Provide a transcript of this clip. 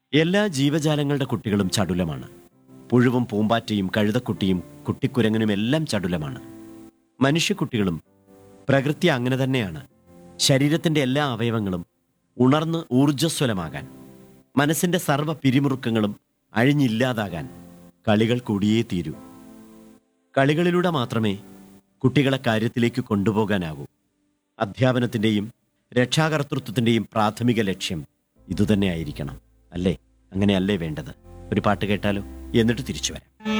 എല്ലാ ജീവജാലങ്ങളുടെ കുട്ടികളും ചടുലമാണ്. പുഴുവും പൂമ്പാറ്റയും കഴുതക്കുട്ടിയും കുട്ടിക്കുരങ്ങനും എല്ലാം ചടുലമാണ്. മനുഷ്യക്കുട്ടികളും പ്രകൃതി അങ്ങനെ തന്നെയാണ്. ശരീരത്തിൻ്റെ എല്ലാ അവയവങ്ങളും ഉണർന്ന് ഊർജ്ജസ്വലമാകാൻ, മനസ്സിൻ്റെ സർവ്വ പിരിമുറുക്കങ്ങളും അഴിഞ്ഞില്ലാതാകാൻ കളികൾ കൂടിയേ തീരൂ. കളികളിലൂടെ മാത്രമേ കുട്ടികളെ കാര്യത്തിലേക്ക് കൊണ്ടുപോകാനാകൂ. അധ്യാപനത്തിൻ്റെയും രക്ഷാകർതൃത്വത്തിൻ്റെയും പ്രാഥമിക ലക്ഷ്യം ഇതുതന്നെയായിരിക്കണം. അല്ലേ? അങ്ങനെയല്ലേ വേണ്ടത്? ഒരു പാട്ട് കേട്ടാലോ? എന്നിട്ട് തിരിച്ചു വരാം.